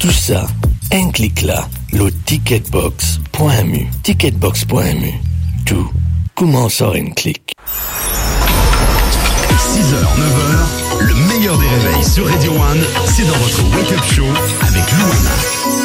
Tout ça, un clic là, le ticketbox.mu. Ticketbox.mu. Tout commence en un clic. 6h, 9h, le meilleur des réveils sur Radio One, c'est dans votre Wake Up Show avec Luana.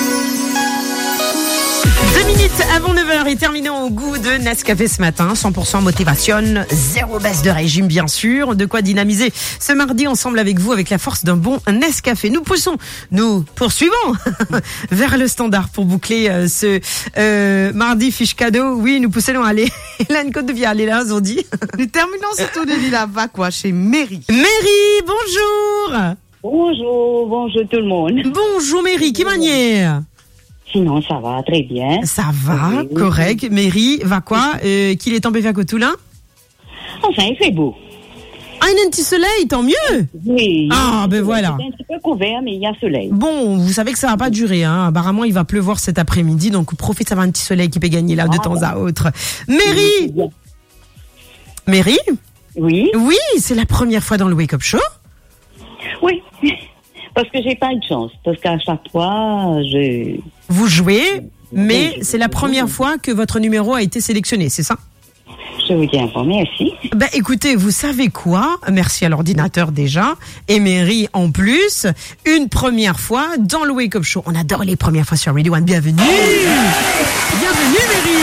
2 minutes avant 9h et terminons au goût de Nescafé ce matin. 100% motivation, 0 baisse de régime bien sûr. De quoi dynamiser ce mardi ensemble avec vous avec la force d'un bon Nescafé. Nous poursuivons vers le standard pour boucler ce mardi fiche cadeau. Oui, nous poussons à aller. Hélène Côte de Vial est là aujourd'hui. Nous terminons ce tour de l'île à Vacois chez Mary. Mary, bonjour. Bonjour tout le monde. Bonjour Mary, qui manière? Sinon, ça va très bien. Ça va, oui. Correct. Mary, va quoi? Qu'il est tombé vers Cotoulin? Enfin, il fait beau. Ah, il y a un petit soleil, tant mieux. Oui. Ah, ben voilà. C'est un petit peu couvert, mais il y a soleil. Bon, vous savez que ça va pas durer, hein. Apparemment, il va pleuvoir cet après-midi, donc profite, ça va un petit soleil qui peut gagner là de temps à autre. Mary! Mary? Oui? Oui, c'est la première fois dans le Wake Up Show? Oui. Parce que j'ai pas eu de chance. Parce qu'à chaque fois, Vous jouez, mais c'est la première fois que votre numéro a été sélectionné, c'est ça? Je vous dis informé, merci. Ben, écoutez, vous savez quoi? Merci à l'ordinateur déjà. Et Mary en plus. Une première fois dans le Wake Up Show. On adore les premières fois sur Radio One. Bienvenue! Bienvenue, Mary!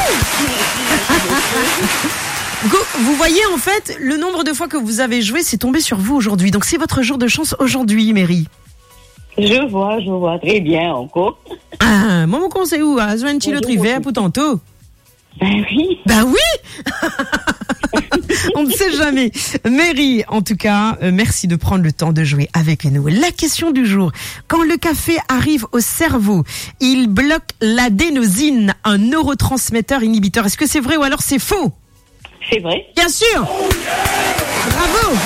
Vous voyez, en fait, le nombre de fois que vous avez joué, c'est tombé sur vous aujourd'hui. Donc, c'est votre jour de chance aujourd'hui, Mary. Je vois très bien encore. Ah, mon conseil où? À Zouanchi Trivet, pour tantôt. Ben oui. Ben oui. On ne sait jamais. Mary, en tout cas, merci de prendre le temps de jouer avec nous. La question du jour. Quand le café arrive au cerveau, il bloque l'adénosine, un neurotransmetteur inhibiteur. Est-ce que c'est vrai ou alors c'est faux? C'est vrai. Bien sûr. Bravo.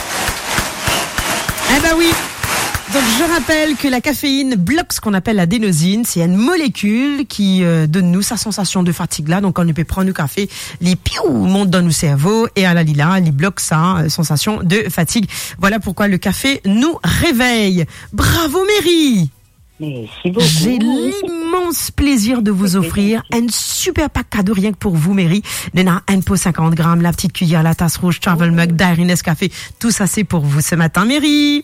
Eh ben oui. Donc je rappelle que la caféine bloque ce qu'on appelle l'adénosine. C'est une molécule qui donne nous sa sensation de fatigue là. Donc quand on peut prendre du café, les piou montent dans nos cerveaux et à la lila, il bloque sa sensation de fatigue. Voilà pourquoi le café nous réveille. Bravo Mary. Merci beaucoup. J'ai l'immense plaisir de vous offrir un super pack cadeau rien que pour vous, Mary. Un pot 50 grammes, la petite cuillère, la tasse rouge, travel mug, Dairy Nescafé. Tout ça, c'est pour vous ce matin, Mary.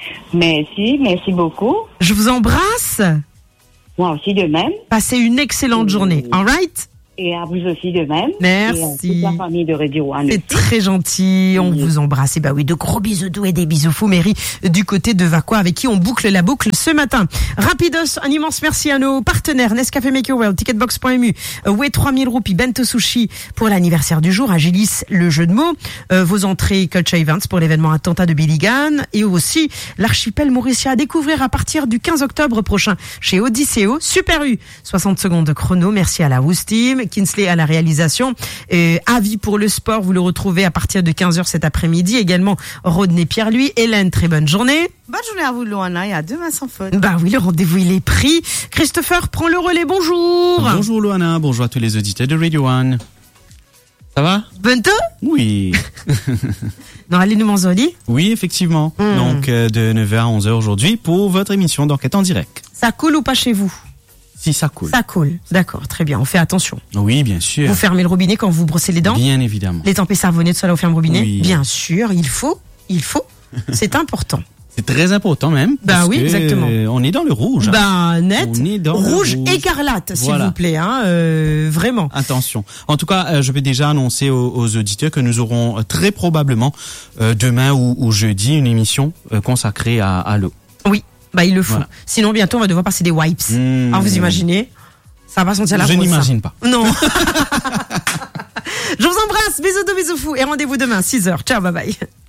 Merci beaucoup. Je vous embrasse. Moi aussi de même. Passez une excellente journée. All right? Et à vous aussi de même. Merci. Et à toute la famille de Radio One. C'est très gentil. On vous embrasse. Et bah oui, de gros bisous doux et des bisous fous, Mary, du côté de Vacois, avec qui on boucle la boucle ce matin. Rapidos, un immense merci à nos partenaires. Nescafé Make Your World, Ticketbox.mu, Way 3000 roupies, Bento Sushi pour l'anniversaire du jour, Agilis, le jeu de mots, vos entrées Culture Events pour l'événement Attentat de Billy Gunn, et aussi l'archipel Mauricia à découvrir à partir du 15 octobre prochain chez Odysseo. Super U, 60 secondes de chrono. Merci à la Woost Team. Kinsley à la réalisation. Avis pour le sport, vous le retrouvez à partir de 15h cet après-midi. Également Rodney Pierre-Louis. Hélène, très bonne journée. Bonne journée à vous, Luana, et à demain sans faute. Bah oui, le rendez-vous il est pris. Christopher prend le relais, bonjour. Bonjour Luana, bonjour à tous les auditeurs de Radio One. Ça va? Bento? Oui. Non, allez nous Manzoli? Oui, effectivement. Donc de 9h à 11h aujourd'hui pour votre émission d'enquête en direct. Ça coule ou pas chez vous? Si ça coule. Ça coule, d'accord, très bien, on fait attention. Oui, bien sûr. Vous fermez le robinet quand vous brossez les dents? Bien évidemment. Les tempêtes savonnées, tout ça là, on ferme le robinet? Oui. Bien sûr, il faut. C'est important. C'est très important même. Bah oui, exactement. On est dans le rouge. Bah net. On est dans rouge le rouge écarlate, s'il voilà. vous plaît, hein, vraiment. Attention. En tout cas, je peux déjà annoncer aux auditeurs que nous aurons très probablement demain ou jeudi une émission consacrée à l'eau. Oui. Bah, il le faut. Voilà. Sinon, bientôt, on va devoir passer des wipes. Alors, vous imaginez? Ça va sentir la Je rose, n'imagine ça. pas. Non. Je vous embrasse. Bisous fous. Et rendez-vous demain, 6h. Ciao, bye bye.